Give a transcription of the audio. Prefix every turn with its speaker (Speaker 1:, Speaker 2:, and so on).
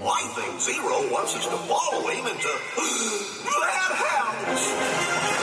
Speaker 1: I think Zero wants us to follow him into that house.